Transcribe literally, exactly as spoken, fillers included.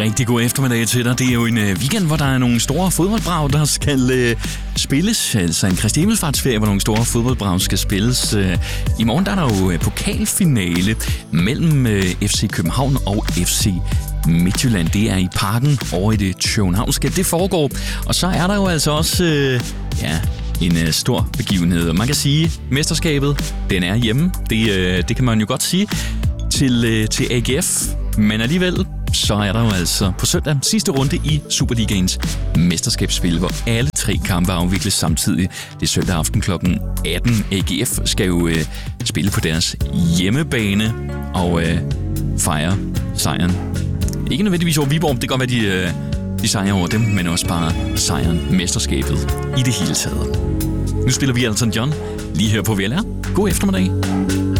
Rigtig god eftermiddag til dig. Det er jo en øh, weekend, hvor der er nogle store fodboldbrag, der skal øh, spilles. Altså en Kristi Himmelfartsferie, hvor nogle store fodboldbrag skal spilles. Øh, I morgen der er der jo øh, pokalfinale mellem øh, F C København og F C Midtjylland. Det er i Parken over i det københavnske. Det foregår. Og så er der jo altså også øh, ja, en øh, stor begivenhed. Og man kan sige, at mesterskabet, den er hjemme. Det, øh, det kan man jo godt sige til, øh, til A G F. Men alligevel, så er der jo altså på søndag sidste runde i Superligaens mesterskabsspil, hvor alle tre kampe afvikles samtidig. Det er søndag aften klokken atten. A G F skal jo øh, spille på deres hjemmebane og øh, fejre sejren. Ikke nødvendigvis over Viborg, det kan godt være, de, øh, de sejrer over dem, men også bare sejren, mesterskabet i det hele taget. Nu spiller vi Elton John lige her på V L R. God eftermiddag.